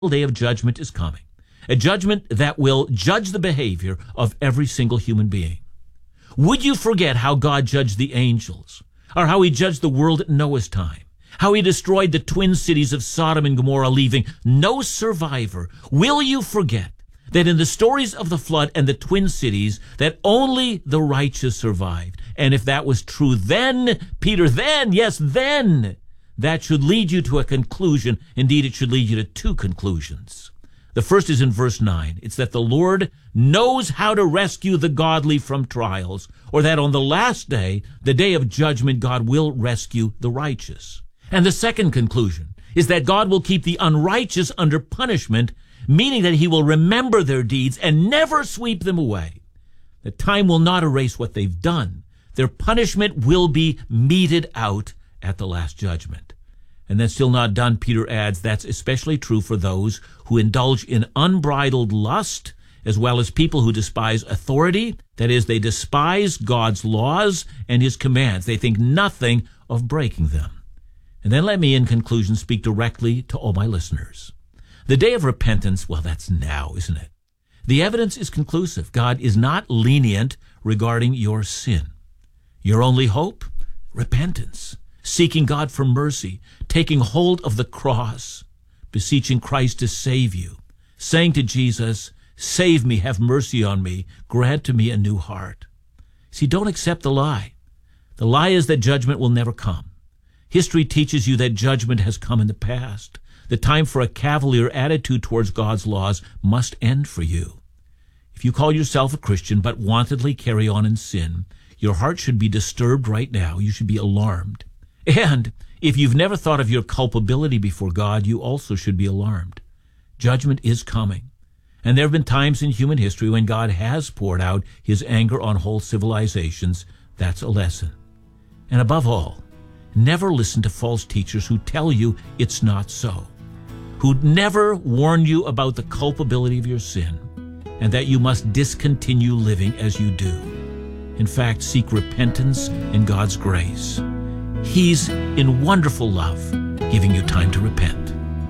day of judgment is coming, a judgment that will judge the behavior of every single human being. Would you forget how God judged the angels, or how he judged the world at Noah's time, how he destroyed the twin cities of Sodom and Gomorrah, leaving no survivor? Will you forget that in the stories of the flood and the twin cities, that only the righteous survived? And if that was true then, Peter, then, yes, then, that should lead you to a conclusion. Indeed, it should lead you to two conclusions. The first is in verse 9. It's that the Lord knows how to rescue the godly from trials, or that on the last day, the day of judgment, God will rescue the righteous. And the second conclusion is that God will keep the unrighteous under punishment, meaning that he will remember their deeds and never sweep them away. The time will not erase what they've done. Their punishment will be meted out at the last judgment. And then still not done, Peter adds, that's especially true for those who indulge in unbridled lust, as well as people who despise authority. That is, they despise God's laws and his commands. They think nothing of breaking them. And then let me, in conclusion, speak directly to all my listeners. The day of repentance, well, that's now, isn't it? The evidence is conclusive. God is not lenient regarding your sin. Your only hope? Repentance. Seeking God for mercy, taking hold of the cross, beseeching Christ to save you, saying to Jesus, save me, have mercy on me, grant to me a new heart. See, don't accept the lie. The lie is that judgment will never come. History teaches you that judgment has come in the past. The time for a cavalier attitude towards God's laws must end for you. If you call yourself a Christian but wantedly carry on in sin, your heart should be disturbed right now. You should be alarmed. And if you've never thought of your culpability before God, you also should be alarmed. Judgment is coming. And there have been times in human history when God has poured out his anger on whole civilizations. That's a lesson. And above all, never listen to false teachers who tell you it's not so, who never warn you about the culpability of your sin and that you must discontinue living as you do. In fact, seek repentance and God's grace. He's in wonderful love, giving you time to repent.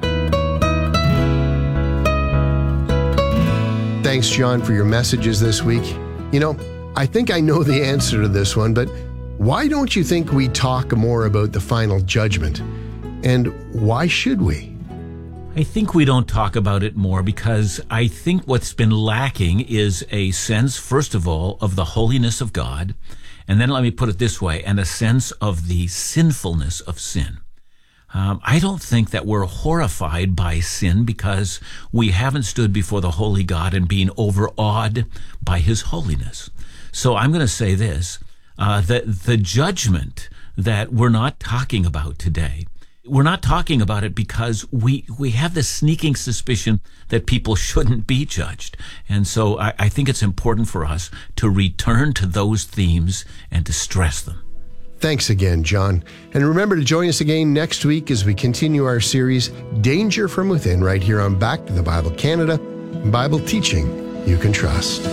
Thanks, John, for your messages this week. You know, I think I know the answer to this one, but why don't you think we talk more about the final judgment? And why should we? I think we don't talk about it more because I think what's been lacking is a sense, first of all, of the holiness of God. And then let me put it this way, and a sense of the sinfulness of sin. I don't think that we're horrified by sin because we haven't stood before the holy God and been overawed by his holiness. So I'm going to say this, that the judgment that we're not talking about today, we're not talking about it because we have this sneaking suspicion that people shouldn't be judged. And so I think it's important for us to return to those themes and to stress them. Thanks again, John. And remember to join us again next week as we continue our series, Danger from Within, right here on Back to the Bible Canada, Bible teaching you can trust.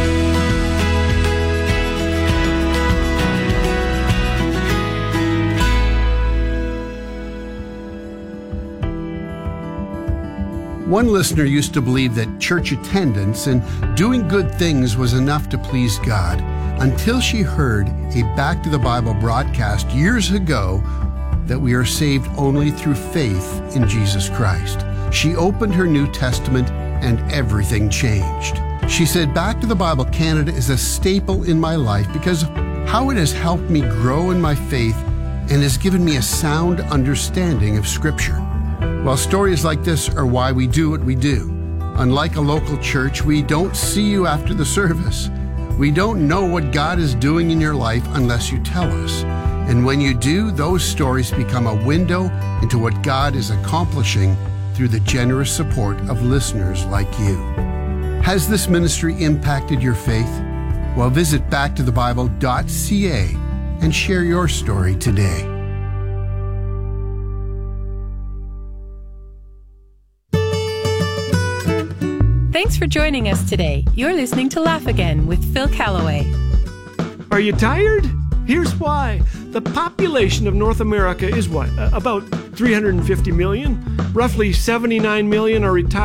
One listener used to believe that church attendance and doing good things was enough to please God until she heard a Back to the Bible broadcast years ago that we are saved only through faith in Jesus Christ. She opened her New Testament and everything changed. She said, Back to the Bible Canada is a staple in my life because of how it has helped me grow in my faith and has given me a sound understanding of Scripture. Well, stories like this are why we do what we do. Unlike a local church, we don't see you after the service. We don't know what God is doing in your life unless you tell us. And when you do, those stories become a window into what God is accomplishing through the generous support of listeners like you. Has this ministry impacted your faith? Well, visit backtothebible.ca and share your story today. Thanks for joining us today. You're listening to Laugh Again with Phil Callaway. Are you tired? Here's why. The population of North America is what? About 350 million. Roughly 79 million are retired.